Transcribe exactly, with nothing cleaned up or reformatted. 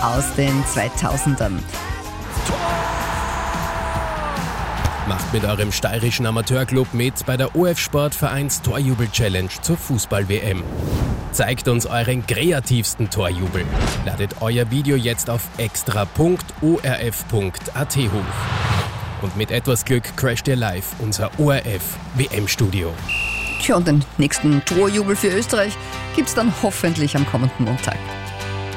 aus den zweitausendern. Macht mit eurem steirischen Amateurclub mit bei der O F Sportvereins Torjubel-Challenge zur Fußball-W M. Zeigt uns euren kreativsten Torjubel. Ladet euer Video jetzt auf extra punkt o r f punkt a t hoch. Und mit etwas Glück crasht ihr live unser O R F-W M-Studio. Tja, und den nächsten Torjubel für Österreich gibt's dann hoffentlich am kommenden Montag.